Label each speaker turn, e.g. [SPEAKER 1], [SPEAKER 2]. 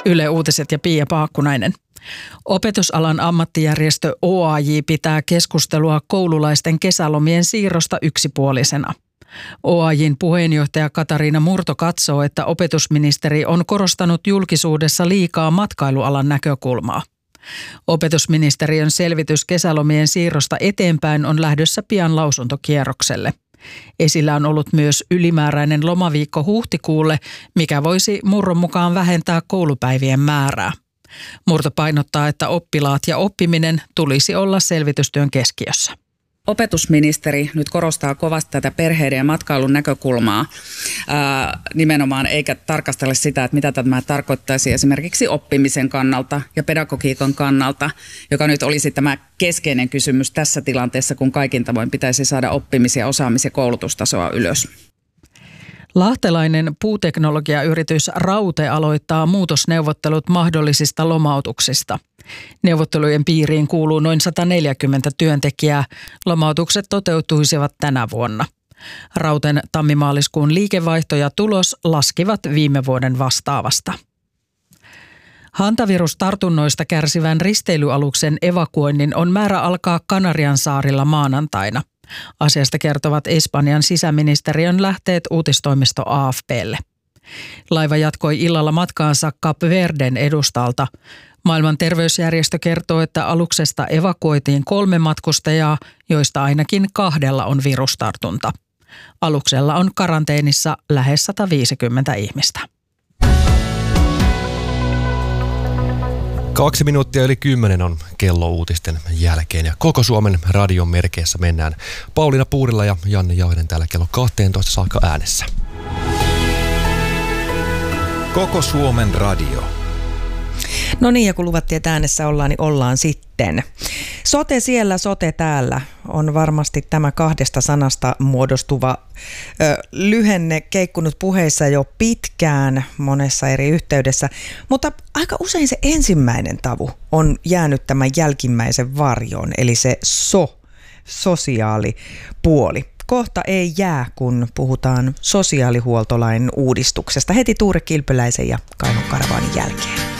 [SPEAKER 1] Yle Uutiset ja Pia Paakkunainen. Opetusalan ammattijärjestö OAJ pitää keskustelua koululaisten kesälomien siirrosta yksipuolisena. OAJin puheenjohtaja Katariina Murto katsoo, että opetusministeri on korostanut julkisuudessa liikaa matkailualan näkökulmaa. Opetusministeriön selvitys kesälomien siirrosta eteenpäin on lähdössä pian lausuntokierrokselle. Esillä on ollut myös ylimääräinen lomaviikko huhtikuulle, mikä voisi Murron mukaan vähentää koulupäivien määrää. Murto painottaa, että oppilaat ja oppiminen tulisi olla selvitystyön keskiössä.
[SPEAKER 2] Opetusministeri nyt korostaa kovasti tätä perheiden ja matkailun näkökulmaa nimenomaan, eikä tarkastele sitä, että mitä tämä tarkoittaisi esimerkiksi oppimisen kannalta ja pedagogiikan kannalta, joka nyt olisi tämä keskeinen kysymys tässä tilanteessa, kun kaikin tavoin pitäisi saada oppimisen, osaamis- ja koulutustasoa ylös.
[SPEAKER 1] Lahtelainen puuteknologiayritys Raute aloittaa muutosneuvottelut mahdollisista lomautuksista. Neuvottelujen piiriin kuuluu noin 140 työntekijää. Lomautukset toteutuisivat tänä vuonna. Rauten tammimaaliskuun liikevaihto ja tulos laskivat viime vuoden vastaavasta. Hantavirustartunnoista kärsivän risteilyaluksen evakuoinnin on määrä alkaa Kanariansaarilla maanantaina. Asiasta kertovat Espanjan sisäministeriön lähteet uutistoimisto AFP:lle. Laiva jatkoi illalla matkaansa Kap Verden edustalta. Maailman terveysjärjestö kertoo, että aluksesta evakuoitiin 3 matkustajaa, joista ainakin 2 on virustartunta. Aluksella on karanteenissa lähes 150 ihmistä.
[SPEAKER 3] 2 minuuttia yli 10 on kello uutisten jälkeen ja koko Suomen radion merkeissä mennään. Pauliina Puurila ja Janne Jauhinen täällä kello 12 saakka äänessä.
[SPEAKER 4] Koko Suomen radio.
[SPEAKER 5] No niin, ja kun luvattiin, että äänessä ollaan, niin ollaan sitten. Sote siellä, sote täällä on varmasti tämä 2 sanasta muodostuva lyhenne keikkunut puheissa jo pitkään monessa eri yhteydessä, mutta aika usein se ensimmäinen tavu on jäänyt tämän jälkimmäisen varjoon, eli se sosiaalipuoli. Kohta ei jää, kun puhutaan sosiaalihuoltolain uudistuksesta heti Tuure Kilpeläisen ja Kainon Karavaanin jälkeen.